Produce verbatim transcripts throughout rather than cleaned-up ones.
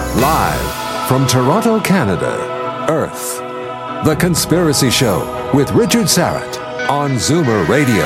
Live from Toronto, Canada, Earth. The Conspiracy Show with Richard Syrett on Zoomer Radio.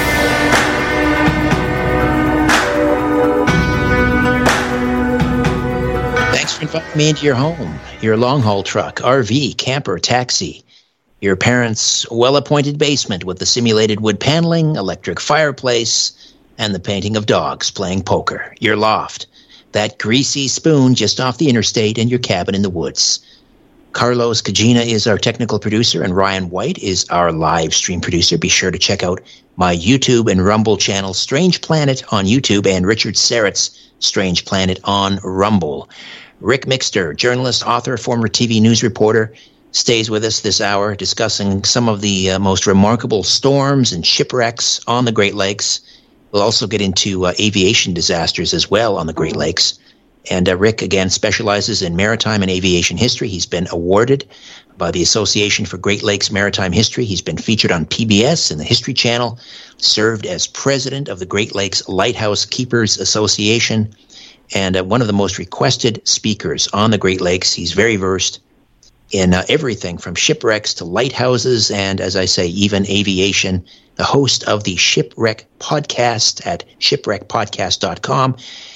Thanks for inviting me into your home, your long-haul truck, R V, camper, taxi, your parents' well-appointed basement with the simulated wood paneling, electric fireplace, and the painting of dogs playing poker, your loft, that greasy spoon just off the interstate, and your cabin in the woods. Carlos Cagina is our technical producer, and Ryan White is our live stream producer. Be sure to check out my YouTube and Rumble channel, Strange Planet on YouTube, and Richard Syrett's Strange Planet on Rumble. Rick Mixter, journalist, author, former T V news reporter, stays with us this hour discussing some of the uh, most remarkable storms and shipwrecks on the Great Lakes. We'll also get into uh, aviation disasters as well on the Great Lakes. And uh, Rick, again, specializes in maritime and aviation history. He's been awarded by the Association for Great Lakes Maritime History. He's been featured on P B S and the History Channel, served as president of the Great Lakes Lighthouse Keepers Association, and uh, one of the most requested speakers on the Great Lakes. He's very versed in uh, everything from shipwrecks to lighthouses and, as I say, even aviation. The host of the Shipwreck Podcast at shipwreck podcast dot com,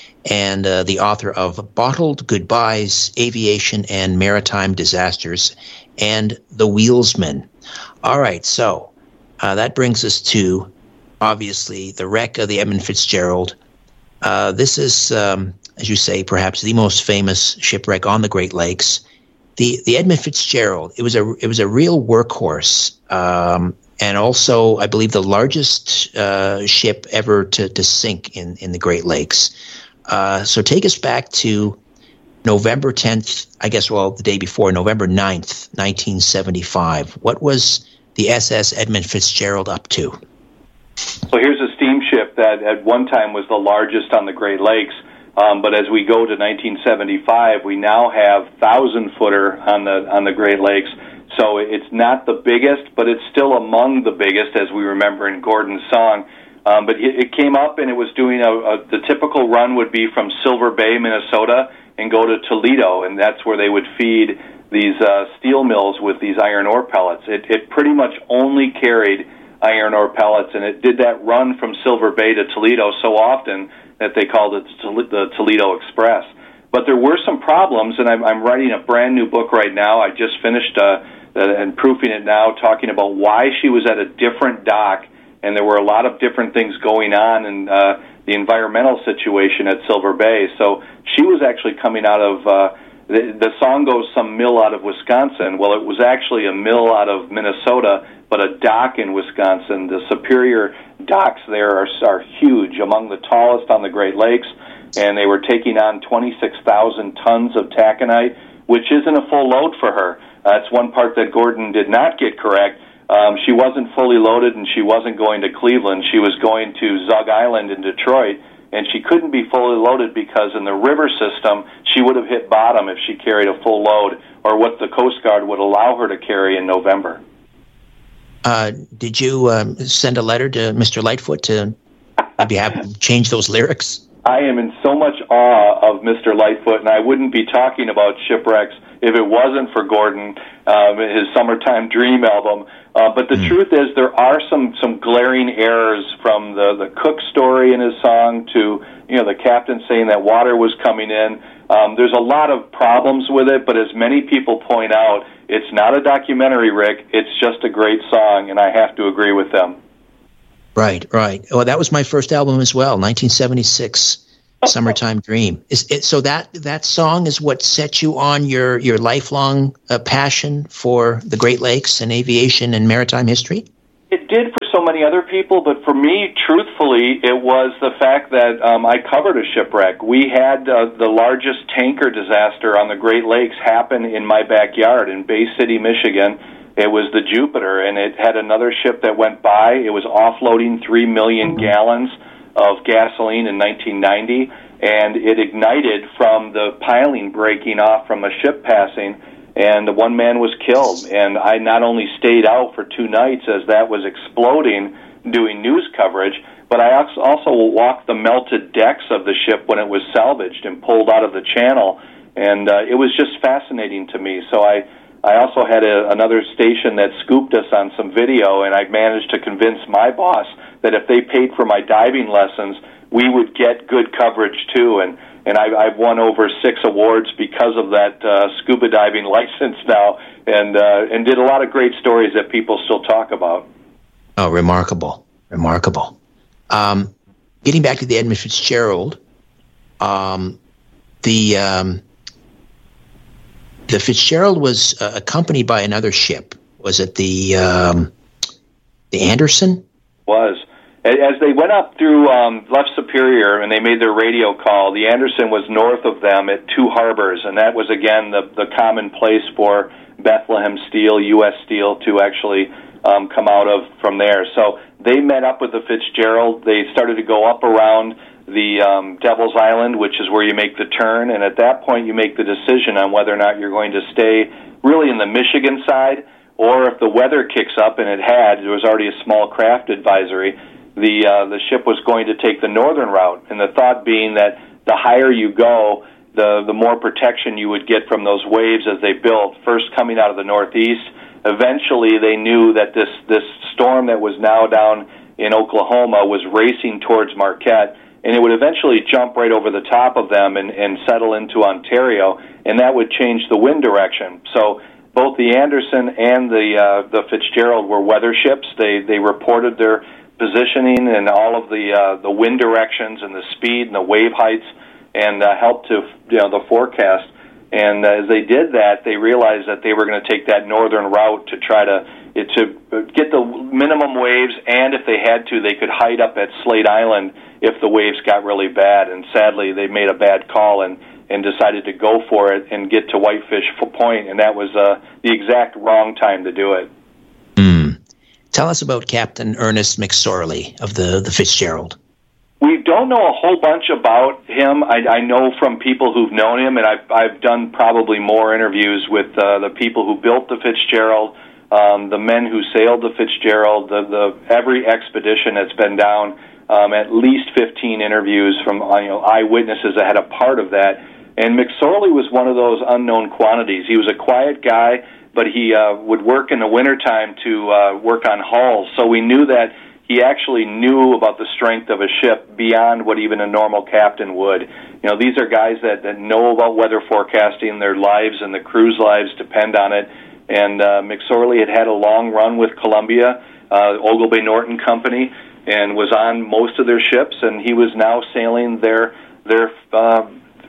and uh, the author of Bottled Goodbyes, Aviation and Maritime Disasters, and The Wheelsman. All right, so uh, that brings us to, obviously, the wreck of the Edmund Fitzgerald. Uh, this is, um, as you say, perhaps the most famous shipwreck on the Great Lakes. The the Edmund Fitzgerald, it was a it was a real workhorse, um, and also, I believe, the largest uh, ship ever to, to sink in, in the Great Lakes. Uh, so take us back to November tenth, I guess, well, the day before, November ninth, nineteen seventy-five. What was the S S Edmund Fitzgerald up to? Well, here's a steamship that at one time was the largest on the Great Lakes. Um, but as we go to nineteen seventy-five, we now have thousand-footer on the on the Great Lakes. So it's not the biggest, but it's still among the biggest, as we remember in Gordon's song. Um, but it, it came up, and it was doing a, a the typical run would be from Silver Bay, Minnesota, and go to Toledo, and that's where they would feed these uh, steel mills with these iron ore pellets. It, it pretty much only carried iron ore pellets, and it did that run from Silver Bay to Toledo so often that they called it the Toledo Express. But there were some problems, and I'm, I'm writing a brand new book right now. I just finished uh, and proofing it now, talking about why she was at a different dock, and there were a lot of different things going on in uh, the environmental situation at Silver Bay. So she was actually coming out of, uh, the, the song goes some mill out of Wisconsin. Well, it was actually a mill out of Minnesota, but a dock in Wisconsin. The Superior docks there are, are huge, among the tallest on the Great Lakes, and they were taking on twenty-six thousand tons of taconite, which isn't a full load for her. That's one part that Gordon did not get correct. Um, she wasn't fully loaded, and she wasn't going to Cleveland. She was going to Zug Island in Detroit, and she couldn't be fully loaded because in the river system, she would have hit bottom if she carried a full load, or what the Coast Guard would allow her to carry in November. Uh, did you um, send a letter to Mister Lightfoot to maybe have him change those lyrics? I am in so much awe of Mister Lightfoot, and I wouldn't be talking about shipwrecks if it wasn't for Gordon, um, his Summertime Dream album. Uh, but the mm. truth is there are some, some glaring errors from the, the Cook story in his song to, you know, the captain saying that water was coming in. Um, there's a lot of problems with it, but as many people point out, it's not a documentary, Rick. It's just a great song, and I have to agree with them. Right, right. Well, that was my first album as well, nineteen seventy-six, Summertime Dream. Is it, so that that song is what set you on your, your lifelong uh, passion for the Great Lakes and aviation and maritime history? It did for so many other people, but for me, truthfully, it was the fact that um, I covered a shipwreck. We had uh, the largest tanker disaster on the Great Lakes happen in my backyard in Bay City, Michigan. It was the Jupiter, and it had another ship that went by. It was offloading three million gallons of gasoline in nineteen ninety, and it ignited from the piling breaking off from a ship passing, and one man was killed. And I not only stayed out for two nights as that was exploding, doing news coverage, but I also walked the melted decks of the ship when it was salvaged and pulled out of the channel. And uh, it was just fascinating to me. So I, I also had a, another station that scooped us on some video, and I managed to convince my boss that if they paid for my diving lessons, we would get good coverage too. And and I, I've won over six awards because of that uh, scuba diving license now, and uh, and did a lot of great stories that people still talk about. Oh, remarkable, remarkable. Um, getting back to the Edmund Fitzgerald, um, the um, the Fitzgerald was uh, accompanied by another ship. Was it the um, the Anderson? Was. As they went up through um, left Superior and they made their radio call, the Anderson was north of them at Two Harbors, and that was, again, the, the common place for Bethlehem Steel, U S Steel, to actually um, come out of from there. So they met up with the Fitzgerald. They started to go up around the um, Devil's Island, which is where you make the turn, and at that point you make the decision on whether or not you're going to stay really in the Michigan side, or if the weather kicks up, and it had, there was already a small craft advisory, the uh, the ship was going to take the northern route, and the thought being that the higher you go, the the more protection you would get from those waves as they built, first coming out of the northeast. Eventually, they knew that this, this storm that was now down in Oklahoma was racing towards Marquette, and it would eventually jump right over the top of them and, and settle into Ontario, and that would change the wind direction. So both the Anderson and the uh, the Fitzgerald were weather ships. They they reported their positioning and all of the uh, the wind directions and the speed and the wave heights, and uh, helped to, you know, the forecast. And uh, as they did that, they realized that they were going to take that northern route to try to it, to get the minimum waves, and if they had to, they could hide up at Slate Island if the waves got really bad. And sadly, they made a bad call and and decided to go for it and get to Whitefish Point, and that was uh, the exact wrong time to do it. Mm. Tell us about Captain Ernest McSorley of the, the Fitzgerald. We don't know a whole bunch about him. I, I know from people who've known him, and I've, I've done probably more interviews with uh, the people who built the Fitzgerald, um, the men who sailed the Fitzgerald, the, the every expedition that's been down, um, at least fifteen interviews from you know, eyewitnesses that had a part of that. And McSorley was one of those unknown quantities. He was a quiet guy, but he uh, would work in the wintertime to uh, work on hulls. So we knew that he actually knew about the strength of a ship beyond what even a normal captain would. You know, these are guys that, that know about weather forecasting. Their lives and the crew's lives depend on it. And uh, McSorley had had a long run with Columbia, uh, Ogilvy Norton Company, and was on most of their ships. And he was now sailing their their uh,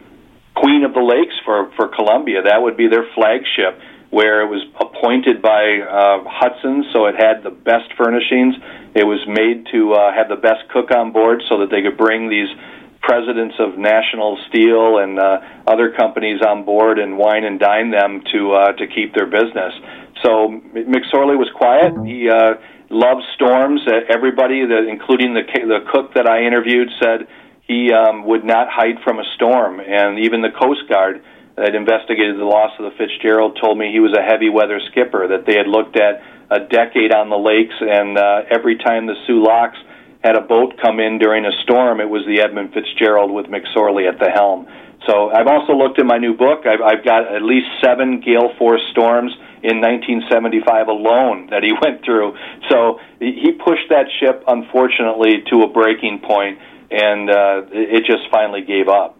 Queen of the Lakes for, for Columbia. That would be their flagship, where it was appointed by uh, Hudson, so it had the best furnishings. It was made to uh, have the best cook on board so that they could bring these presidents of National Steel and uh, other companies on board and wine and dine them to uh, to keep their business. So McSorley was quiet. He uh, loved storms. Uh, everybody, that, including the the cook that I interviewed, said he um, would not hide from a storm. And even the Coast Guard that investigated the loss of the Fitzgerald told me he was a heavy weather skipper, that they had looked at a decade on the lakes, and uh, every time the Sioux Locks had a boat come in during a storm, it was the Edmund Fitzgerald with McSorley at the helm. So I've also looked in my new book. I've, I've got at least seven gale force storms in nineteen seventy-five alone that he went through. So he pushed that ship, unfortunately, to a breaking point, and uh, it just finally gave up.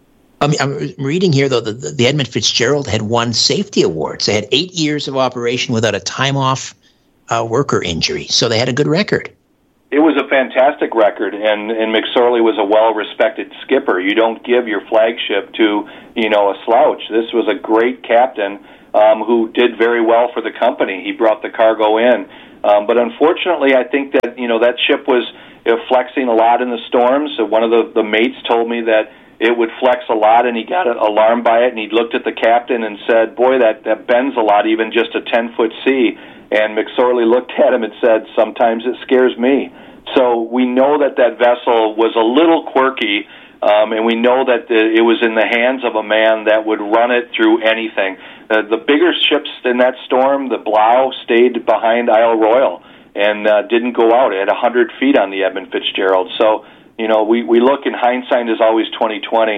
I mean, I'm reading here, though, that the Edmund Fitzgerald had won safety awards. They had eight years of operation without a time-off uh, worker injury, so they had a good record. It was a fantastic record, and, and McSorley was a well-respected skipper. You don't give your flagship to, you know, a slouch. This was a great captain um, who did very well for the company. He brought the cargo in. Um, but unfortunately, I think that, you know, that ship was uh, flexing a lot in the storms. So one of the, the mates told me that it would flex a lot, and he got alarmed by it, and he looked at the captain and said, boy, that, that bends a lot, even just a ten-foot sea. And McSorley looked at him and said, sometimes it scares me. So we know that that vessel was a little quirky, um, and we know that the, it was in the hands of a man that would run it through anything. Uh, the bigger ships in that storm, the Blau, stayed behind Isle Royal and uh, didn't go out. It had one hundred feet on the Edmund Fitzgerald. So, you know, we, we look, in hindsight is always twenty twenty.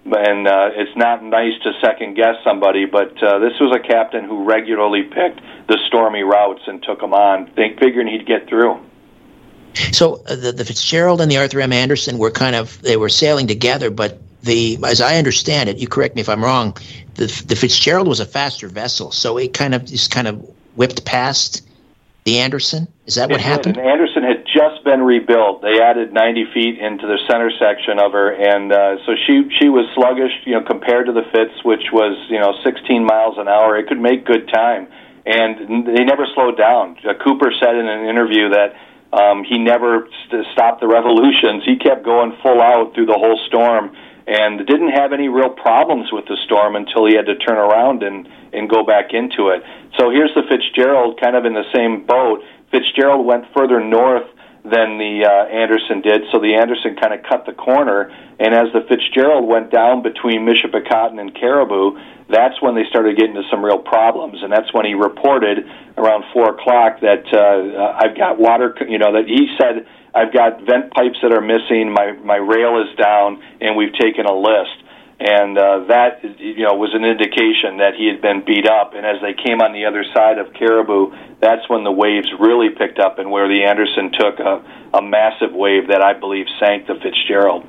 and uh, it's not nice to second-guess somebody, but uh, this was a captain who regularly picked the stormy routes and took them on, think, figuring he'd get through. So uh, the, the Fitzgerald and the Arthur M. Anderson were kind of, they were sailing together, but the, as I understand it, you correct me if I'm wrong, the, the Fitzgerald was a faster vessel, so it kind of just kind of whipped past the Anderson? Is that what it happened? Did. And Anderson had just been rebuilt. They added ninety feet into the center section of her, and uh, so she she was sluggish, you know, compared to the Fitz, which was, you know, sixteen miles an hour. It could make good time, and they never slowed down. Uh, Cooper said in an interview that um, he never st- stopped the revolutions. He kept going full out through the whole storm, and didn't have any real problems with the storm until he had to turn around and, and go back into it. So here's the Fitzgerald kind of in the same boat. Fitzgerald went further north than the uh, Anderson did, so the Anderson kind of cut the corner, and as the Fitzgerald went down between Michipicoten and Caribou, that's when they started getting into some real problems, and that's when he reported around four o'clock that uh, I've got water, you know, that he said, I've got vent pipes that are missing, my, my rail is down, and we've taken a list. And uh, that, you know, was an indication that he had been beat up. And as they came on the other side of Caribou, that's when the waves really picked up, and where the Anderson took a, a massive wave that I believe sank the Fitzgerald.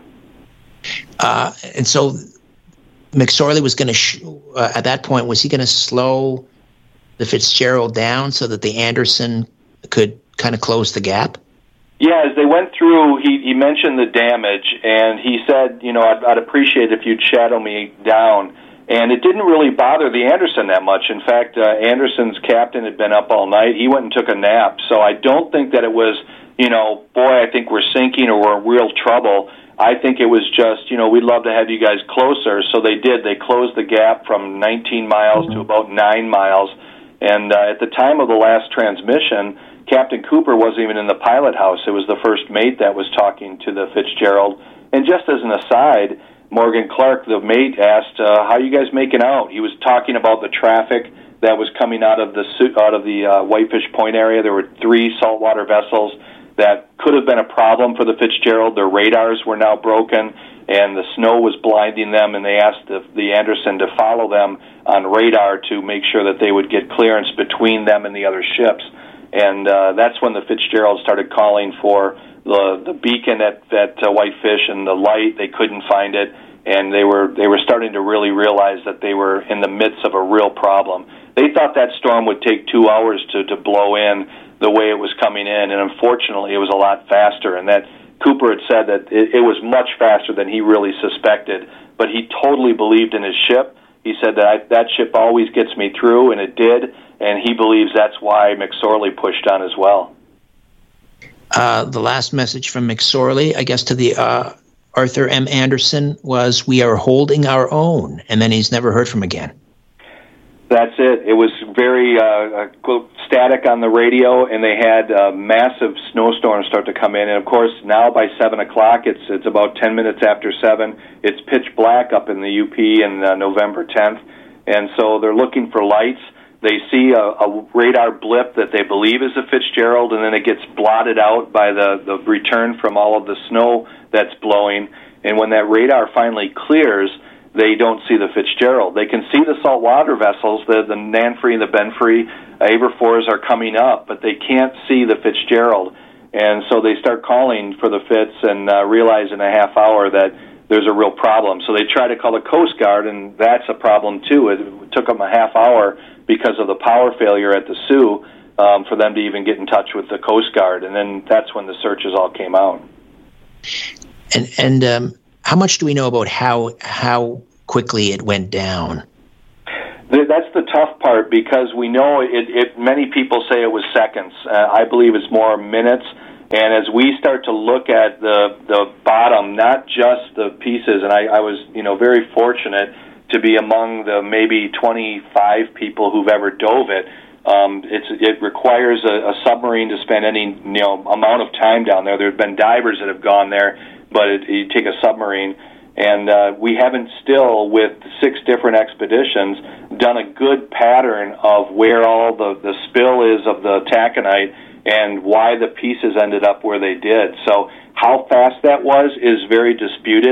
Uh, and so McSorley was going to, sh- uh, at that point, was he going to slow the Fitzgerald down so that the Anderson could kind of close the gap? Yeah, as they went through, he, he mentioned the damage, and he said, you know, I'd, I'd appreciate if you'd shadow me down. And it didn't really bother the Anderson that much. In fact, uh, Anderson's captain had been up all night. He went and took a nap. So I don't think that it was, you know, boy, I think we're sinking or we're in real trouble. I think it was just, you know, we'd love to have you guys closer. So they did. They closed the gap from nineteen miles to about nine miles. And uh, at the time of the last transmission, Captain Cooper wasn't even in the pilot house. It was the first mate that was talking to the Fitzgerald. And just as an aside, Morgan Clark, the mate, asked, uh, how are you guys making out? He was talking about the traffic that was coming out of the out of the uh, Whitefish Point area. There were three saltwater vessels that could have been a problem for the Fitzgerald. Their radars were now broken, and the snow was blinding them, and they asked the, the Anderson to follow them on radar to make sure that they would get clearance between them and the other ships. And uh, that's when the Fitzgerald started calling for the the beacon at, at uh, Whitefish and the light. They couldn't find it, and they were they were starting to really realize that they were in the midst of a real problem. They thought that storm would take two hours to, to blow in the way it was coming in, and unfortunately it was a lot faster. And that Cooper had said that it, it was much faster than he really suspected, but he totally believed in his ship. He said that I, that ship always gets me through, and it did, and he believes that's why McSorley pushed on as well. Uh, the last message from McSorley, I guess, to the uh, Arthur M. Anderson was, we are holding our own, and then he's never heard from again. That's it. It was very uh, static on the radio, and they had uh, massive snowstorms start to come in. And, of course, now by seven o'clock, it's it's about ten minutes after seven. It's pitch black up in the U P on uh, November tenth, and so they're looking for lights. They see a, a radar blip that they believe is a Fitzgerald, and then it gets blotted out by the, the return from all of the snow that's blowing. And when that radar finally clears, they don't see the Fitzgerald. They can see the saltwater vessels, the, the Nanfree and the Benfree, Aberfours are coming up, but they can't see the Fitzgerald. And so they start calling for the Fitz and uh, realize in a half hour that there's a real problem. So they try to call the Coast Guard, and that's a problem too. It took them a half hour because of the power failure at the Sioux um, for them to even get in touch with the Coast Guard. And then that's when the searches all came out. And and um, how much do we know about how how quickly it went down? That's the tough part, because we know it, it many people say it was seconds. Uh, I believe it's more minutes. And as we start to look at the the bottom, not just the pieces, and I, I was you know very fortunate to be among the maybe twenty-five people who've ever dove it. Um, it's, it requires a, a submarine to spend any you know amount of time down there. There have been divers that have gone there, but it, you take a submarine. And uh, we haven't still, with six different expeditions, done a good pattern of where all the, the spill is of the taconite and why the pieces ended up where they did. So how fast that was is very disputed.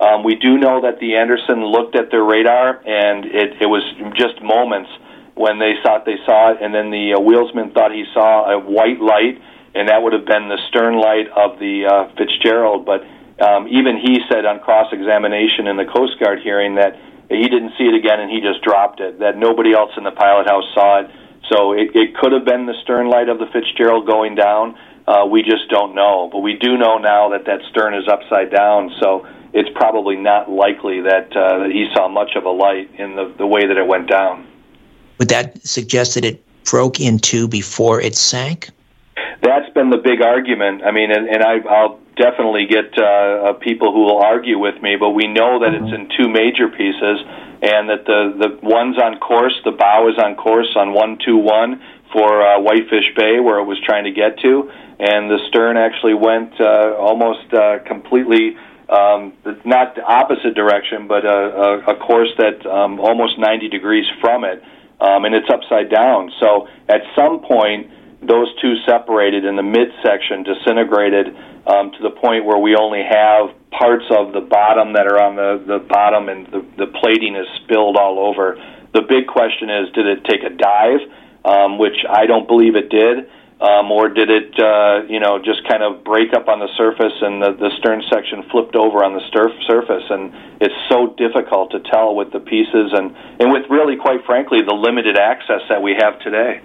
Um, we do know that the Anderson looked at their radar, and it, it was just moments when they thought they saw it, and then the uh, wheelsman thought he saw a white light, and that would have been the stern light of the uh, Fitzgerald. But um, even he said on cross-examination in the Coast Guard hearing that he didn't see it again, and he just dropped it, that nobody else in the pilot house saw it. So it, it could have been the stern light of the Fitzgerald going down. Uh, we just don't know. But we do know now that that stern is upside down, so it's probably not likely that, uh, that he saw much of a light in the, the way that it went down. Would that suggest that it broke in two before it sank? That's been the big argument. I mean, and, and I, I'll definitely get uh, uh, people who will argue with me, but we know that it's in two major pieces, and that the, the one's on course, the bow is on course on one two one for uh, Whitefish Bay, where it was trying to get to, and the stern actually went uh, almost uh, completely, um, not the opposite direction, but a, a, a course that um, almost ninety degrees from it, um, and it's upside down. So at some point, those two separated, and the midsection disintegrated um, to the point where we only have parts of the bottom that are on the, the bottom, and the, the plating is spilled all over. The big question is, did it take a dive, um, which I don't believe it did, um, or did it, uh, you know, just kind of break up on the surface and the, the stern section flipped over on the sturf surface? And it's so difficult to tell with the pieces and, and with really, quite frankly, the limited access that we have today.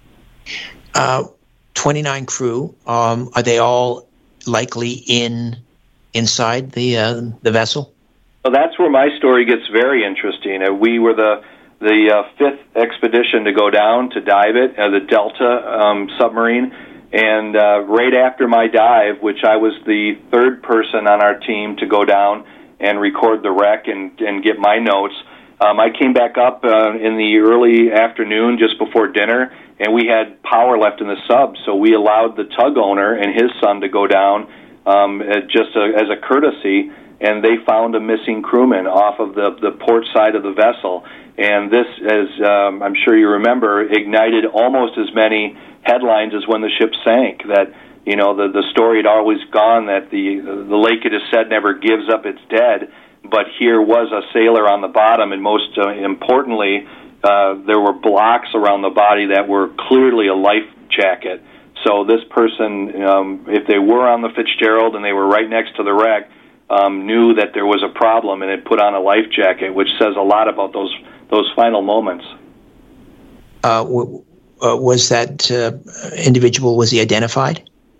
Uh, twenty-nine crew, um, are they all likely in inside the uh, the vessel? Well, that's where my story gets very interesting. Uh, we were the the uh, fifth expedition to go down to dive it, uh, the Delta um, submarine, and uh, right after my dive, which I was the third person on our team to go down and record the wreck and, and get my notes, um, I came back up uh, in the early afternoon just before dinner, and we had power left in the sub, so we allowed the tug owner and his son to go down um, just a, as a courtesy, and they found a missing crewman off of the, the port side of the vessel. And this, as um, I'm sure you remember, ignited almost as many headlines as when the ship sank. That, you know, the, the story had always gone that the, the lake, it is said, never gives up its dead, but here was a sailor on the bottom, and most uh, importantly, Uh, there were blocks around the body that were clearly a life jacket. So this person, um, if they were on the Fitzgerald and they were right next to the wreck, um, knew that there was a problem and had put on a life jacket, which says a lot about those those final moments. Uh, w- uh, was that uh, individual, was he identified?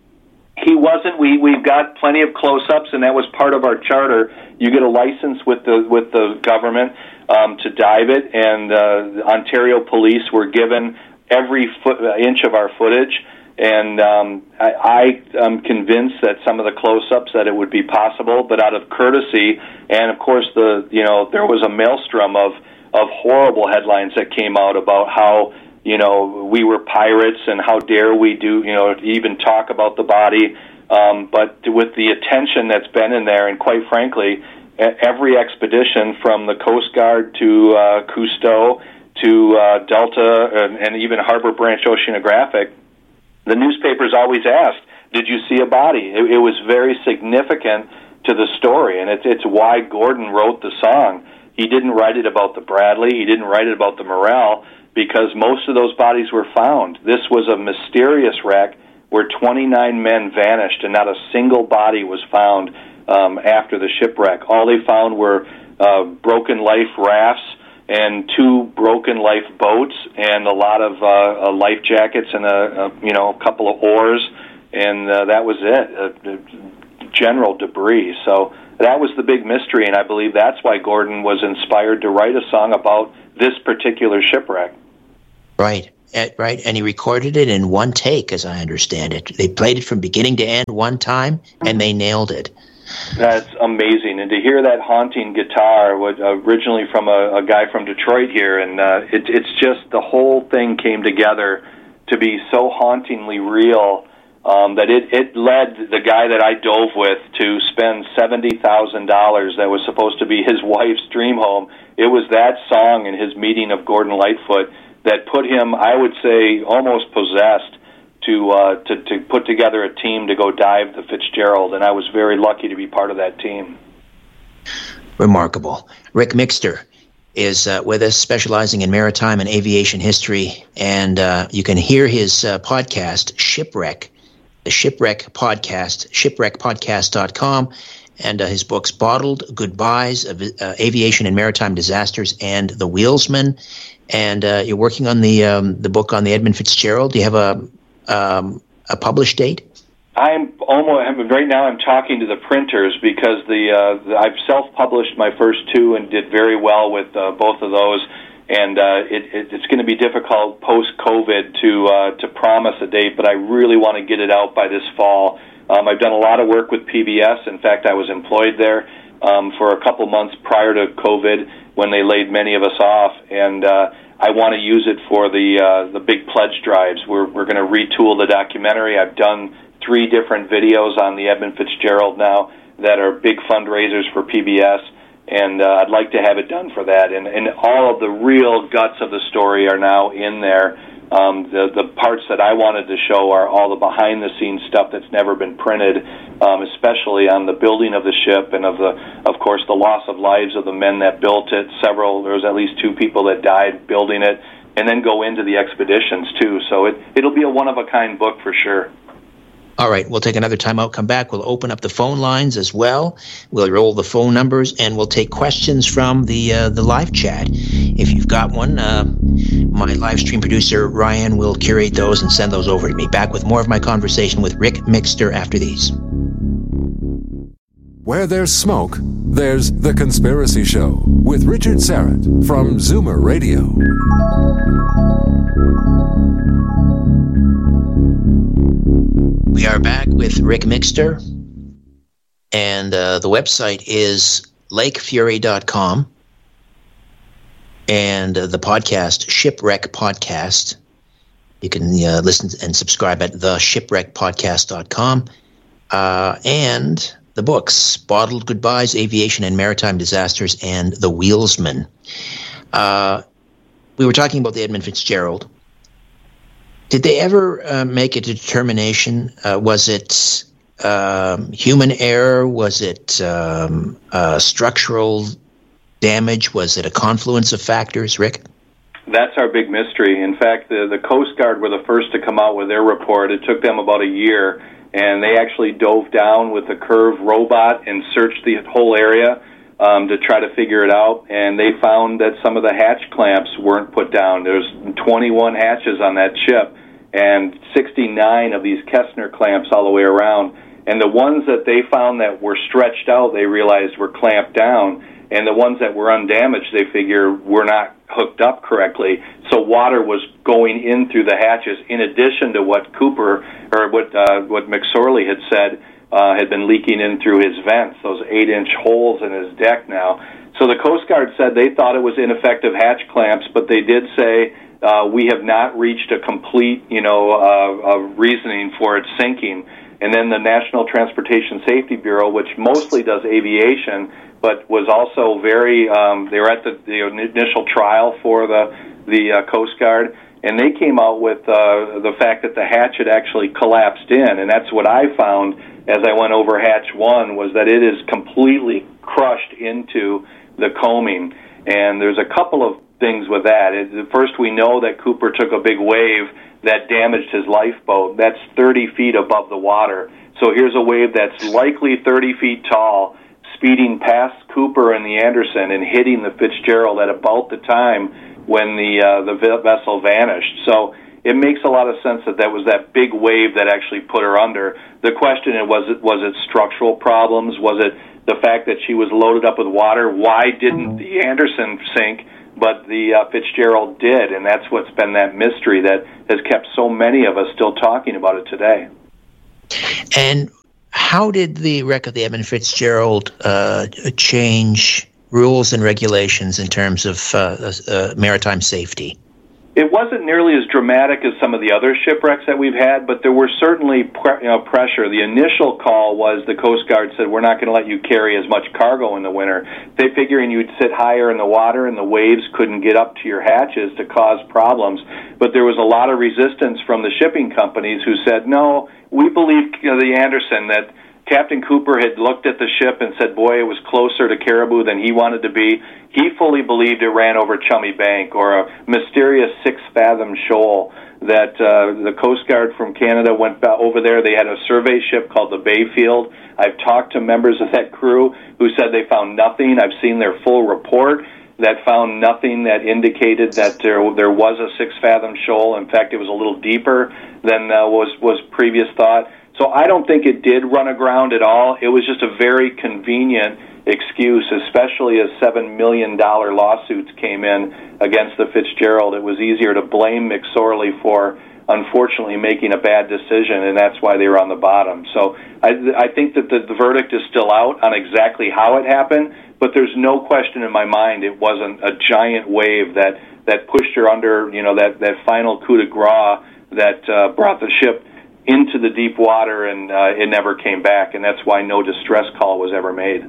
He wasn't. We we've got plenty of close-ups, and that was part of our charter. You get a license with the with the government um, to dive it, and uh, Ontario Police were given every foot, uh, inch of our footage. And um, I, I am convinced that some of the close-ups that it would be possible, but out of courtesy, and of course the you know there was a maelstrom of of horrible headlines that came out about how, you know, we were pirates and how dare we do, you know, even talk about the body. Um, but with the attention that's been in there, and quite frankly, every expedition from the Coast Guard to uh, Cousteau to uh, Delta and, and even Harbor Branch Oceanographic, the newspapers always asked, did you see a body? It, it was very significant to the story, and it's, it's why Gordon wrote the song. He didn't write it about the Bradley. He didn't write it about the Morel, because most of those bodies were found. This was a mysterious wreck where twenty-nine men vanished and not a single body was found um, after the shipwreck. All they found were uh, broken life rafts and two broken life boats and a lot of uh, uh, life jackets and a, a you know a couple of oars, and uh, that was it. Uh, general debris. So that was the big mystery, and I believe that's why Gordon was inspired to write a song about this particular shipwreck. Right, right, and he recorded it in one take, as I understand it. They played it from beginning to end one time, and they nailed it. That's amazing, and to hear that haunting guitar, was originally from a, a guy from Detroit here, and uh, it, it's just the whole thing came together to be so hauntingly real um, that it, it led the guy that I dove with to spend seventy thousand dollars that was supposed to be his wife's dream home. It was that song and his meeting of Gordon Lightfoot that put him, I would say, almost possessed to, uh, to to put together a team to go dive the Fitzgerald, and I was very lucky to be part of that team. Remarkable. Rick Mixter is uh, with us, specializing in maritime and aviation history, and uh, you can hear his uh, podcast, Shipwreck, the Shipwreck Podcast, shipwreck podcast dot com, and uh, his books, Bottled Goodbyes of uh, Aviation and Maritime Disasters, and The Wheelsman. And uh, you're working on the um, the book on the Edmund Fitzgerald. Do you have a um, a published date? I'm almost right now. I'm talking to the printers because the, uh, the I've self-published my first two and did very well with uh, both of those. And uh, it, it, it's going to be difficult post-COVID to uh, to promise a date, but I really want to get it out by this fall. Um, I've done a lot of work with P B S. In fact, I was employed there um, for a couple months prior to COVID when they laid many of us off, and uh, I want to use it for the uh, the big pledge drives. We're we're going to retool the documentary. I've done three different videos on the Edmund Fitzgerald now that are big fundraisers for P B S, and uh, I'd like to have it done for that. And, and all of the real guts of the story are now in there. Um, the, the parts that I wanted to show are all the behind-the-scenes stuff that's never been printed, um, especially on the building of the ship and, of the, of course, the loss of lives of the men that built it. Several, there was at least two people that died building it, and then go into the expeditions, too. So it, it'll be a one-of-a-kind book for sure. All right, we'll take another time out, come back. We'll open up the phone lines as well. We'll roll the phone numbers, and we'll take questions from the uh, the live chat. If you've got one, uh, my live stream producer, Ryan, will curate those and send those over to me. Back with more of my conversation with Rick Mixter after these. Where there's smoke, there's The Conspiracy Show with Richard Syrett from Zoomer Radio. We are back with Rick Mixter, and uh, the website is lake fury dot com, and uh, the podcast, Shipwreck Podcast. You can uh, listen and subscribe at the shipwreck podcast dot com, uh, and the books, Bottled Goodbyes, Aviation and Maritime Disasters, and The Wheelsman. Uh, we were talking about the Edmund Fitzgerald. Did they ever uh, make a determination? Uh, was it um, human error? Was it um, uh, structural damage? Was it a confluence of factors, Rick? That's our big mystery. In fact, the, the Coast Guard were the first to come out with their report. It took them about a year, and they actually dove down with a curved robot and searched the whole area um, to try to figure it out, and they found that some of the hatch clamps weren't put down. There's twenty-one hatches on that ship, and sixty-nine of these Kessner clamps all the way around. And the ones that they found that were stretched out, they realized were clamped down, and the ones that were undamaged, they figure were not hooked up correctly. So water was going in through the hatches, in addition to what Cooper, or what uh, what McSorley had said uh, had been leaking in through his vents, those eight-inch holes in his deck now. So the Coast Guard said they thought it was ineffective hatch clamps, but they did say, Uh, we have not reached a complete, you know, uh, uh, reasoning for its sinking. And then the National Transportation Safety Bureau, which mostly does aviation, but was also very, um, they were at the, the initial trial for the, the uh, Coast Guard, and they came out with uh, the fact that the hatch had actually collapsed in. And that's what I found as I went over hatch one, was that it is completely crushed into the coaming. And there's a couple of things with that. It, first, we know that Cooper took a big wave that damaged his lifeboat. That's thirty feet above the water. So here's a wave that's likely thirty feet tall, speeding past Cooper and the Anderson and hitting the Fitzgerald at about the time when the uh, the vessel vanished. So it makes a lot of sense that that was that big wave that actually put her under. The question is, was it was it structural problems? Was it the fact that she was loaded up with water? Why didn't the Anderson sink, but the uh, Fitzgerald did? And that's what's been that mystery that has kept so many of us still talking about it today. And how did the wreck of the Edmund Fitzgerald uh, change rules and regulations in terms of uh, uh, maritime safety? It wasn't nearly as dramatic as some of the other shipwrecks that we've had, but there were certainly pre- you know, pressure. The initial call was the Coast Guard said, we're not going to let you carry as much cargo in the winter. They figuring you'd sit higher in the water and the waves couldn't get up to your hatches to cause problems. But there was a lot of resistance from the shipping companies who said, no, we believe, you know, the Anderson, that Captain Cooper had looked at the ship and said, boy, it was closer to Caribou than he wanted to be. He fully believed it ran over Chummy Bank or a mysterious six-fathom shoal that uh, the Coast Guard from Canada went over there. They had a survey ship called the Bayfield. I've talked to members of that crew who said they found nothing. I've seen their full report that found nothing that indicated that there there was a six-fathom shoal. In fact, it was a little deeper than uh, was, was previous thought. So I don't think it did run aground at all. It was just a very convenient excuse, especially as seven million dollars lawsuits came in against the Fitzgerald. It was easier to blame McSorley for, unfortunately, making a bad decision, and that's why they were on the bottom. So I, I think that the, the verdict is still out on exactly how it happened, but there's no question in my mind it wasn't a giant wave that, that pushed her under, you know, that, that final coup de grace that uh, brought the ship into the deep water, and uh, it never came back, and that's why no distress call was ever made.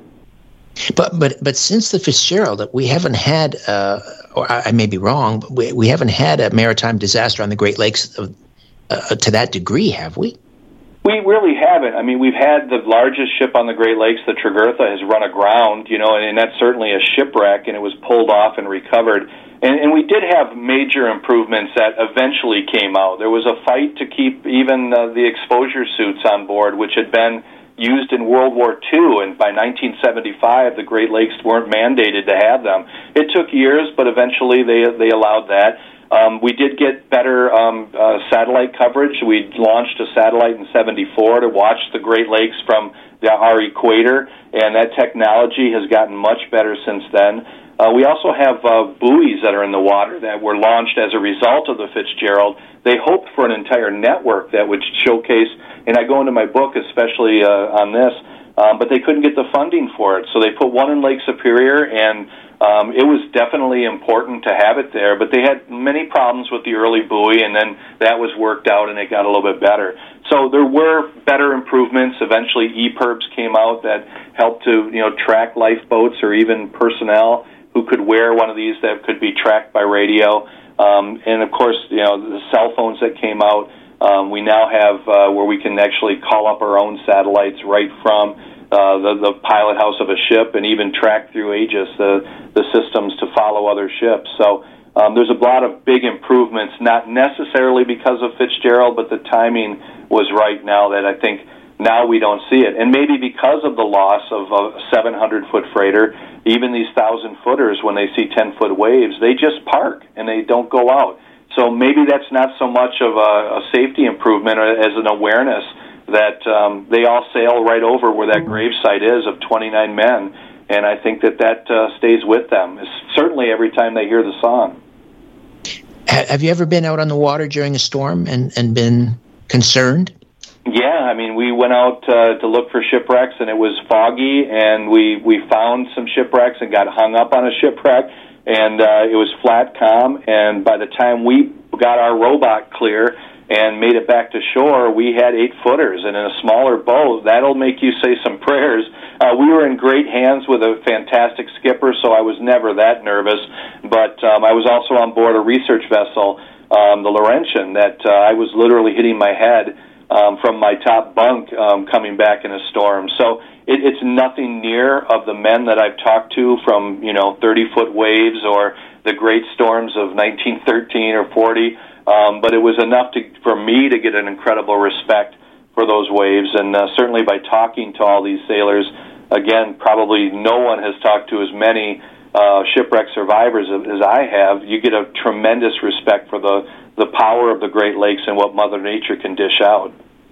But but but since the Fitzgerald, we haven't had, uh, or I may be wrong, but we, we haven't had a maritime disaster on the Great Lakes uh, uh, to that degree, have we? We really haven't. I mean, we've had the largest ship on the Great Lakes, the Tregurtha, has run aground, you know, and, and that's certainly a shipwreck, and it was pulled off and recovered. And, and we did have major improvements that eventually came out. There was a fight to keep even uh, the exposure suits on board, which had been used in World War Two, and by nineteen seventy-five, the Great Lakes weren't mandated to have them. It took years, but eventually they they allowed that. Um, we did get better um, uh, satellite coverage. We launched a satellite in seventy-four to watch the Great Lakes from the, our equator, and that technology has gotten much better since then. Uh, we also have uh, buoys that are in the water that were launched as a result of the Fitzgerald. They hoped for an entire network that would showcase, and I go into my book especially uh, on this, um, but they couldn't get the funding for it. So they put one in Lake Superior, and um, it was definitely important to have it there, but they had many problems with the early buoy, and then that was worked out and it got a little bit better. So there were better improvements. Eventually E P I R Bs came out that helped to, you know, track lifeboats or even personnel who could wear one of these that could be tracked by radio. Um, and, of course, you know, the cell phones that came out, um, we now have uh, where we can actually call up our own satellites right from uh, the, the pilot house of a ship, and even track through Aegis the, the systems to follow other ships. So um, there's a lot of big improvements, not necessarily because of Fitzgerald, but the timing was right now that I think now we don't see it. And maybe because of the loss of a seven hundred foot freighter, even these one thousand footers, when they see ten foot waves, they just park and they don't go out. So maybe that's not so much of a, a safety improvement as an awareness that um, they all sail right over where that gravesite is of twenty-nine men, and I think that that uh, stays with them, certainly every time they hear the song. Have you ever been out on the water during a storm and, and been concerned? Yeah, I mean, we went out uh, to look for shipwrecks, and it was foggy, and we, we found some shipwrecks and got hung up on a shipwreck, and uh, it was flat calm, and by the time we got our robot clear and made it back to shore, we had eight footers, and in a smaller boat, that'll make you say some prayers. Uh, we were in great hands with a fantastic skipper, so I was never that nervous, but um, I was also on board a research vessel, um, the Laurentian, that uh, I was literally hitting my head Um, from my top bunk um, coming back in a storm. So it, it's nothing near of the men that I've talked to from, you know, thirty-foot waves or the great storms of nineteen thirteen or forty, um, but it was enough to, for me to get an incredible respect for those waves, and uh, certainly by talking to all these sailors, again, probably no one has talked to as many uh, shipwreck survivors as I have. You get a tremendous respect for the the power of the Great Lakes and what Mother Nature can dish out.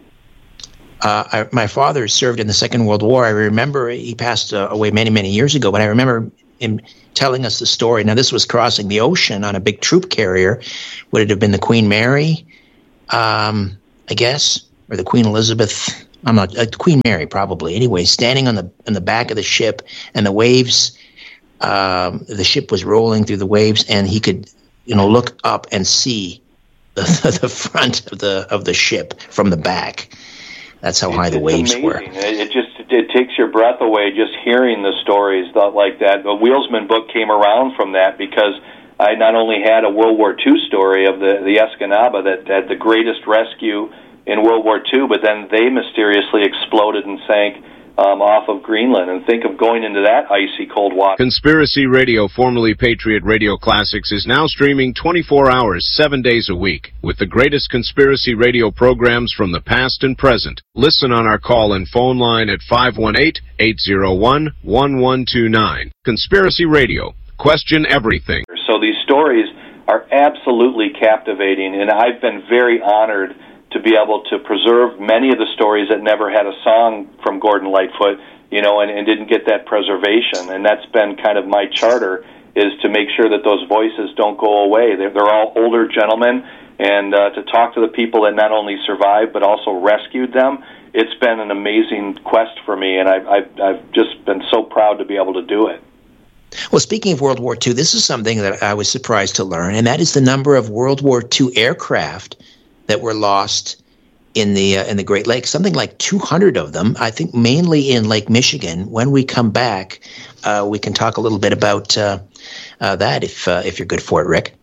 Uh, I, my father served in the Second World War. I remember he passed uh, away many, many years ago, but I remember him telling us the story. Now, this was crossing the ocean on a big troop carrier. Would it have been the Queen Mary, um, I guess, or the Queen Elizabeth? I'm not, uh, Queen Mary, probably. Anyway, standing on the on the back of the ship, and the waves, um, the ship was rolling through the waves, and he could, you know, look up and see the, the front of the of the ship from the back. That's how high the waves amazing. were. It just it takes your breath away just hearing the stories like that. The Wheelsman book came around from that because I not only had a World War Two story of the the Escanaba that had the greatest rescue in World War Two, but then they mysteriously exploded and sank um, off of Greenland. And think of going into that icy cold water. Conspiracy Radio, formerly Patriot Radio Classics, is now streaming twenty-four hours, seven days a week, with the greatest conspiracy radio programs from the past and present. Listen on our call and phone line at five one eight, eight zero one, one one two nine. Conspiracy Radio. Question everything. So these stories are absolutely captivating, and I've been very honored to be able to preserve many of the stories that never had a song from Gordon Lightfoot, you know, and, and didn't get that preservation. And that's been kind of my charter, is to make sure that those voices don't go away. They're, they're all older gentlemen, and uh, to talk to the people that not only survived but also rescued them, it's been an amazing quest for me, and I've, I've, I've just been so proud to be able to do it. Well, speaking of World War Two, this is something that I was surprised to learn, and that is the number of World War Two aircraft that were lost in the uh, in the Great Lakes. Something like two hundred of them, I think, mainly in Lake Michigan. When we come back, uh, we can talk a little bit about uh, uh, that, if uh, if you're good for it, Rick.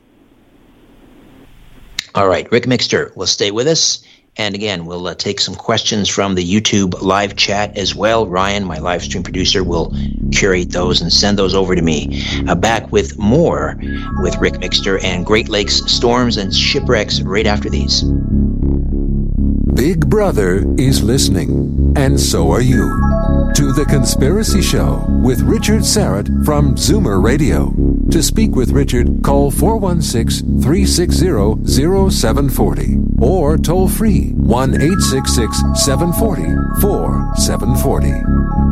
All right, Rick Mixter will stay with us. And again, we'll uh, take some questions from the YouTube live chat as well. Ryan, my live stream producer, will curate those and send those over to me. Uh, back with more with Rick Mixter and Great Lakes storms and shipwrecks right after these. Big Brother is listening, and so are you, to The Conspiracy Show with Richard Syrett from Zoomer Radio. To speak with Richard, call four one six, three six zero, zero seven four zero or toll free one eight six six, seven four zero, four seven four zero.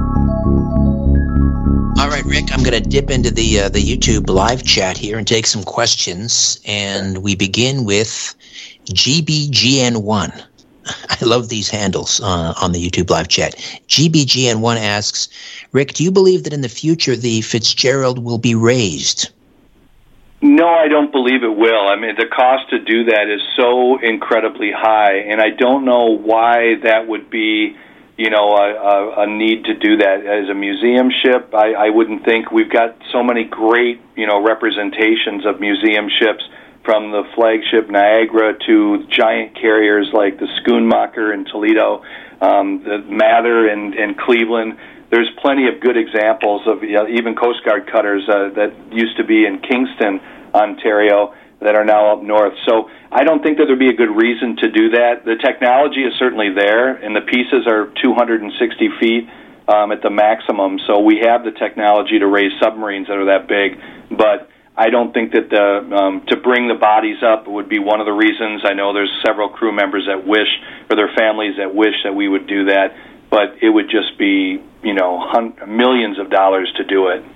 All right, Rick, I'm going to dip into the uh, the YouTube live chat here and take some questions, and we begin with G B G N one. I love these handles uh, on the YouTube live chat. G B G N one asks, Rick, do you believe that in the future the Fitzgerald will be raised? No, I don't believe it will. I mean, the cost to do that is so incredibly high, and I don't know why that would be, you know, a, a, a need to do that. As a museum ship, I, I wouldn't think. We've got so many great, you know, representations of museum ships, from the flagship Niagara to giant carriers like the Schoonmaker in Toledo, um, the Mather in, in Cleveland. There's plenty of good examples of, you know, even Coast Guard cutters uh, that used to be in Kingston, Ontario, that are now up north. So I don't think that there'd be a good reason to do that. The technology is certainly there, and the pieces are two hundred sixty feet um, at the maximum. So we have the technology to raise submarines that are that big, but I don't think that the um, to bring the bodies up would be one of the reasons. I know there's several crew members that wish, or their families that wish that we would do that, but it would just be, you know, hun- millions of dollars to do it.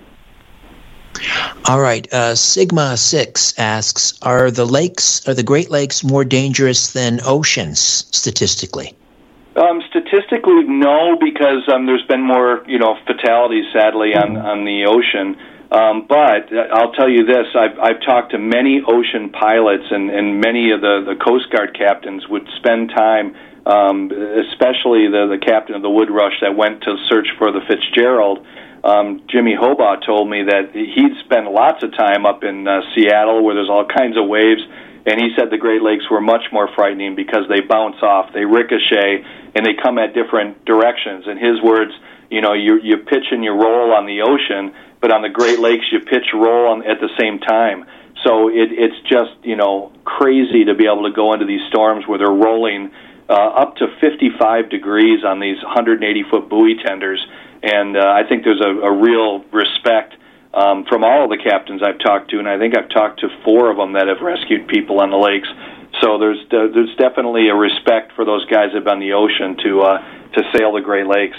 All right. Uh, Sigma six asks, are the lakes, are the Great Lakes more dangerous than oceans statistically? Um, statistically, no, because um, there's been more, you know, fatalities, sadly, on, on the ocean. Um, but I'll tell you this, I've, I've talked to many ocean pilots, and, and many of the, the Coast Guard captains would spend time, um, especially the, the captain of the Woodrush that went to search for the Fitzgerald. Um, Jimmy Hobaugh told me that he'd spent lots of time up in uh, Seattle where there's all kinds of waves, and he said the Great Lakes were much more frightening because they bounce off, they ricochet, and they come at different directions. In his words, you know, you, you pitch and you roll on the ocean, but on the Great Lakes, you pitch roll on, at the same time. So it, it's just, you know, crazy to be able to go into these storms where they're rolling uh, up to fifty-five degrees on these one hundred eighty foot buoy tenders. And uh, I think there's a, a real respect um, from all of the captains I've talked to, and I think I've talked to four of them that have rescued people on the lakes. So there's uh, there's definitely a respect for those guys that have been on the ocean to uh, to sail the Great Lakes.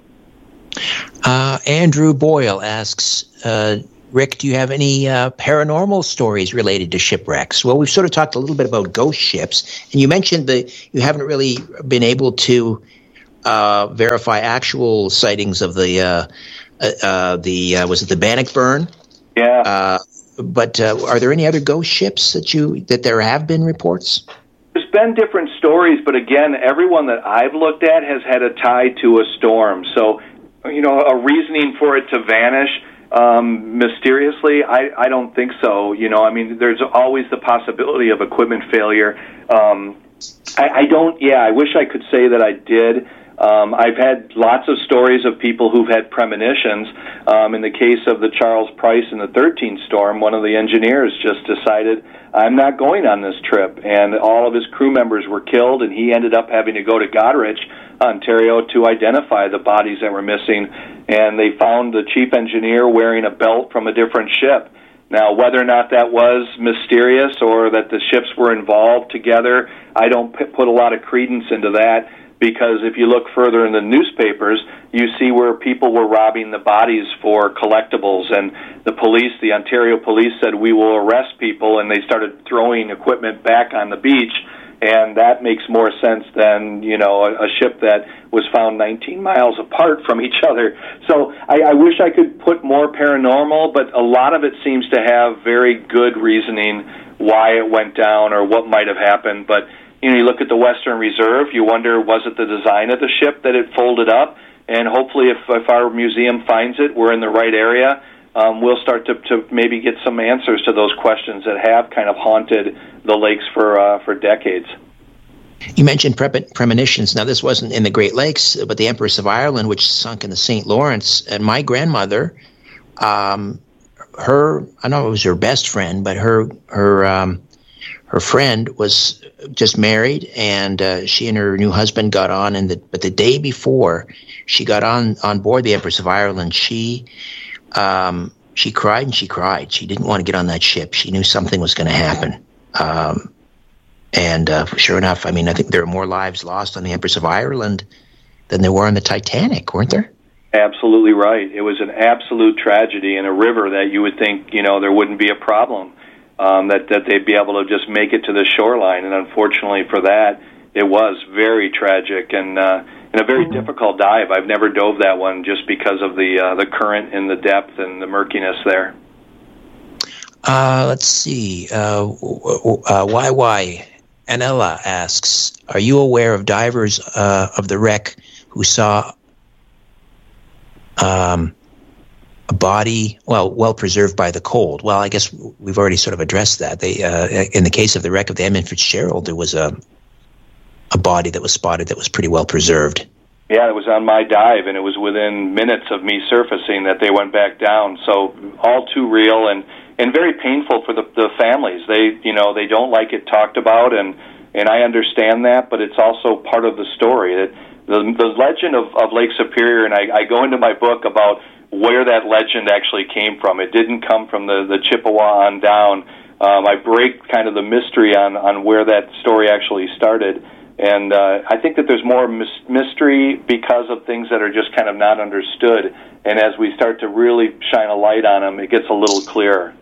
Uh, Andrew Boyle asks, uh, Rick, do you have any uh, paranormal stories related to shipwrecks? Well, we've sort of talked a little bit about ghost ships, and you mentioned that you haven't really been able to uh, verify actual sightings of the uh, uh, the uh, was it the Bannockburn? Yeah. Uh, but uh, are there any other ghost ships that you that there have been reports? There's been different stories, but again, everyone that I've looked at has had a tie to a storm. So, you know, a reasoning for it to vanish um, mysteriously, I, I don't think so. You know, I mean, there's always the possibility of equipment failure. Um, I, I don't, yeah, I wish I could say that I did. Um, I've had lots of stories of people who've had premonitions. Um, in the case of the Charles Price and the thirteen storm, one of the engineers just decided, I'm not going on this trip. And all of his crew members were killed, and he ended up having to go to Goderich, Ontario, to identify the bodies that were missing. And they found the chief engineer wearing a belt from a different ship. Now, whether or not that was mysterious or that the ships were involved together, I don't p- put a lot of credence into that, because if you look further in the newspapers, you see where people were robbing the bodies for collectibles, and the police, the Ontario police, said, we will arrest people, and they started throwing equipment back on the beach, and that makes more sense than, you know, a, a ship that was found nineteen miles apart from each other. So I, I wish I could put more paranormal, but a lot of it seems to have very good reasoning why it went down or what might have happened. But, you know, you look at the Western Reserve, you wonder, was it the design of the ship that it folded up? And hopefully if, if our museum finds it, we're in the right area, um, we'll start to, to maybe get some answers to those questions that have kind of haunted the lakes for uh, for decades. You mentioned pre- premonitions. Now, this wasn't in the Great Lakes, but the Empress of Ireland, which sunk in the Saint Lawrence. And my grandmother, um, her, I know it was her best friend, but her her um, her friend was just married, and uh, she and her new husband got on. And the, but the day before she got on, on board the Empress of Ireland, she um, she cried and she cried. She didn't want to get on that ship. She knew something was going to happen. Um, and uh, sure enough, I mean, I think there are more lives lost on the Empress of Ireland than there were on the Titanic, weren't there? Absolutely right. It was an absolute tragedy in a river that you would think, you know, there wouldn't be a problem, um, that, that they'd be able to just make it to the shoreline. And unfortunately for that, it was very tragic and, uh, and a very difficult dive. I've never dove that one just because of the uh, the current and the depth and the murkiness there. Uh, let's see. Uh, uh, Y Y Anella asks, are you aware of divers uh, of the wreck who saw um, a body, well, well preserved by the cold? Well, I guess we've already sort of addressed that. They, uh, in the case of the wreck of the Edmund Fitzgerald, there was a a body that was spotted that was pretty well preserved. Yeah, it was on my dive, and it was within minutes of me surfacing that they went back down. So all too real and, and very painful for the, the families. They, you know, they don't like it talked about, and, and I understand that, but it's also part of the story. It, the, the legend of, of Lake Superior, and I, I go into my book about where that legend actually came from. It didn't come from the, the Chippewa on down. Um, I break kind of the mystery on, on where that story actually started. And uh, I think that there's more mis- mystery because of things that are just kind of not understood. And as we start to really shine a light on them, it gets a little clearer.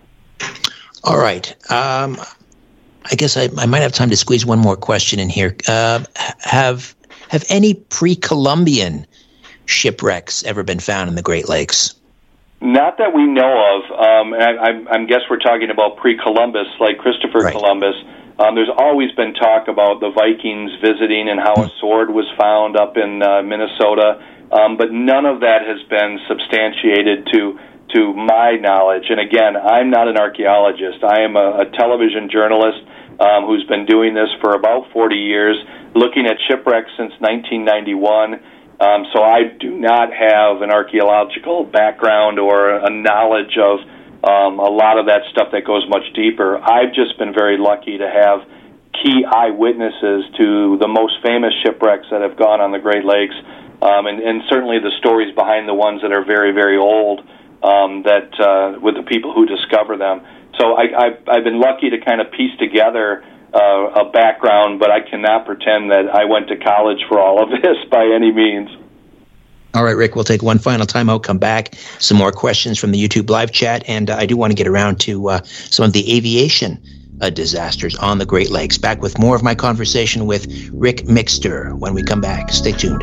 All right. Um, I guess I, I might have time to squeeze one more question in here. Uh, have have any pre-Columbian shipwrecks ever been found in the Great Lakes? Not that we know of. Um, and I, I, I guess we're talking about pre-Columbus, like Christopher right. Columbus. Um, there's always been talk about the Vikings visiting and how a sword was found up in uh, Minnesota, um, but none of that has been substantiated to to my knowledge. And again, I'm not an archaeologist. I am a, a television journalist um, who's been doing this for about forty years, looking at shipwrecks since nineteen ninety-one. Um, so I do not have an archaeological background or a knowledge of Um, a lot of that stuff that goes much deeper. I've just been very lucky to have key eyewitnesses to the most famous shipwrecks that have gone on the Great Lakes, um, and, and certainly the stories behind the ones that are very, very old, um, that uh, with the people who discover them. So I, I've, I've been lucky to kind of piece together uh, a background, but I cannot pretend that I went to college for all of this by any means. All right, Rick, we'll take one final time out, come back, some more questions from the YouTube live chat, and uh, I do want to get around to uh, some of the aviation uh, disasters on the Great Lakes. Back with more of my conversation with Rick Mixter when we come back. Stay tuned.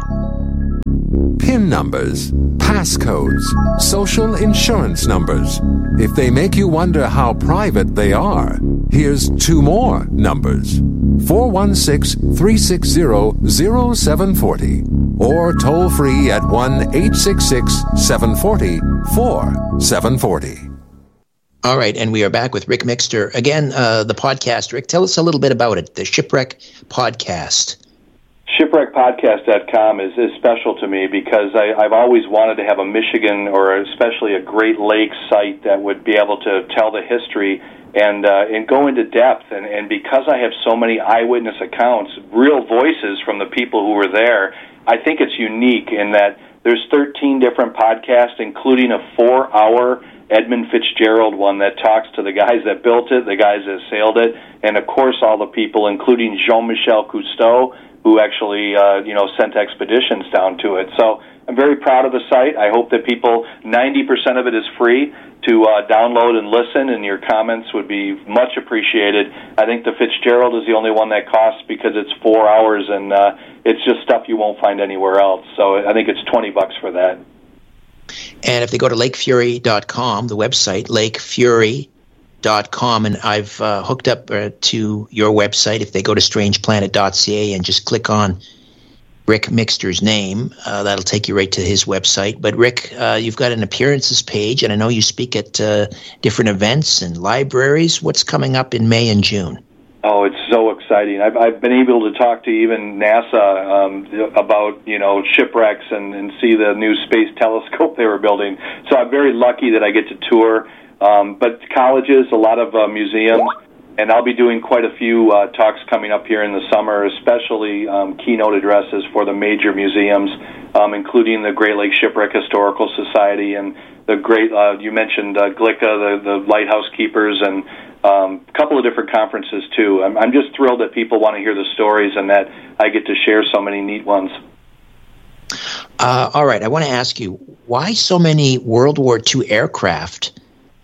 PIN numbers, passcodes, social insurance numbers. If they make you wonder how private they are, here's two more numbers. four one six, three six zero, zero seven four zero or toll free at one eight six six, seven four zero, four seven four zero. All right, and we are back with Rick Mixter. Again, uh, the podcast. Rick, tell us a little bit about it, the Shipwreck Podcast. shipwreck podcast dot com is, is special to me because I, I've always wanted to have a Michigan or especially a Great Lakes site that would be able to tell the history and uh, and go into depth. And, and because I have so many eyewitness accounts, real voices from the people who were there, I think it's unique in that there's thirteen different podcasts, including a four-hour Edmund Fitzgerald one that talks to the guys that built it, the guys that sailed it, and of course all the people, including Jean-Michel Cousteau, who actually uh, you know sent expeditions down to it. So I'm very proud of the site. I hope that people, ninety percent of it is free to uh, download and listen, and your comments would be much appreciated. I think the Fitzgerald is the only one that costs because it's four hours, and uh, it's just stuff you won't find anywhere else. So I think it's twenty bucks for that. And if they go to lake fury dot com, the website, lake fury dot com, and I've uh, hooked up uh, to your website. If they go to strange planet dot c a and just click on Rick Mixter's name, uh, that'll take you right to his website. But Rick, uh, you've got an appearances page, and I know you speak at uh, different events and libraries. What's coming up in May and June? Oh, it's so exciting. I've, I've been able to talk to even NASA um, about, you know, shipwrecks and, and see the new space telescope they were building. So I'm very lucky that I get to tour. Um, but colleges, a lot of uh, museums, and I'll be doing quite a few uh, talks coming up here in the summer, especially um, keynote addresses for the major museums, um, including the Great Lakes Shipwreck Historical Society and the great, uh, you mentioned uh, G L I C A, the, the Lighthouse Keepers, and um, a couple of different conferences, too. I'm, I'm just thrilled that people want to hear the stories and that I get to share so many neat ones. Uh, all right, I want to ask you, why so many World War Two aircraft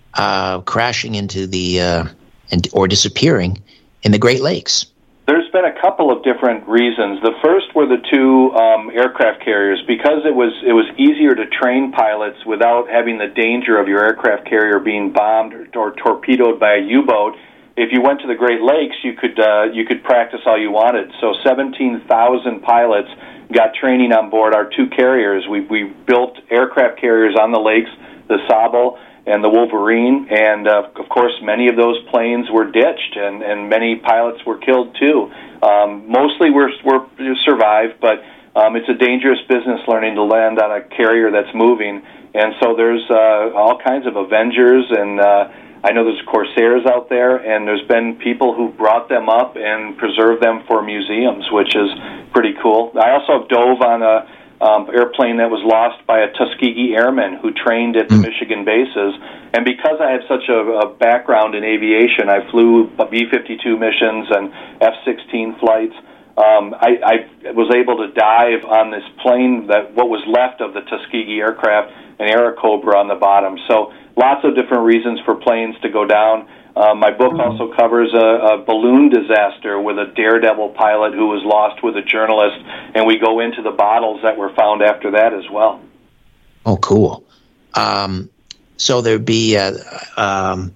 uh, crashing into the uh, and or disappearing in the Great Lakes? There's been a couple of different reasons. The first were the two um, aircraft carriers. Because it was it was easier to train pilots without having the danger of your aircraft carrier being bombed or, or torpedoed by a U-boat. If you went to the Great Lakes, you could uh, you could practice all you wanted. So seventeen thousand pilots got training on board our two carriers. We we built aircraft carriers on the lakes, the Sable and the Wolverine, and uh, of course many of those planes were ditched, and, and many pilots were killed too. Um, mostly were, were survived, but um, it's a dangerous business learning to land on a carrier that's moving, and so there's uh, all kinds of Avengers, and uh, I know there's Corsairs out there, and there's been people who brought them up and preserved them for museums, which is pretty cool. I also dove on a Um, airplane that was lost by a Tuskegee airman who trained at the mm. Michigan bases. And because I have such a, a background in aviation, I flew B fifty-two missions and F sixteen flights. Um, I, I was able to dive on this plane, that what was left of the Tuskegee aircraft, an Airacobra on the bottom. So lots of different reasons for planes to go down. Uh, my book also covers a, a balloon disaster with a daredevil pilot who was lost with a journalist, and we go into the bottles that were found after that as well. Oh, cool. Um, so there'd be, uh, um,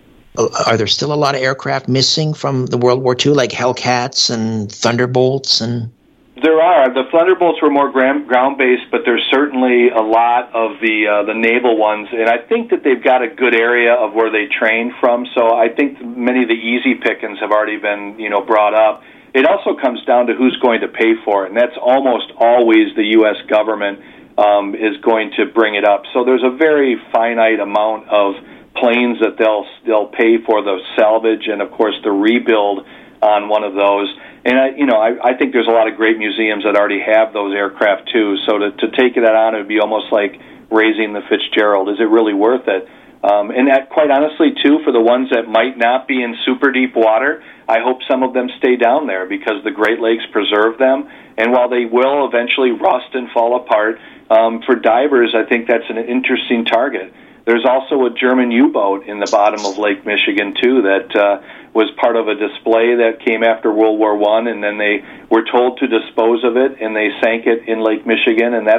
are there still a lot of aircraft missing from the World War Two, like Hellcats and Thunderbolts? And There are. The Thunderbolts were more ground-based, but there's certainly a lot of the uh, the naval ones, and I think that they've got a good area of where they train from, so I think many of the easy pickings have already been, you know, brought up. It also comes down to who's going to pay for it, and that's almost always the U S government um, is going to bring it up. So there's a very finite amount of planes that they'll they'll pay for the salvage and, of course, the rebuild on one of those. And, I, you know, I, I think there's a lot of great museums that already have those aircraft, too. So to, to take that on, it would be almost like raising the Fitzgerald. Is it really worth it? Um, and that, quite honestly, too, for the ones that might not be in super deep water, I hope some of them stay down there because the Great Lakes preserve them. And while they will eventually rust and fall apart, um, for divers, I think that's an interesting target. There's also a German U-boat in the bottom of Lake Michigan, too, that uh, was part of a display that came after World War One, and then they were told to dispose of it, and they sank it in Lake Michigan, and that's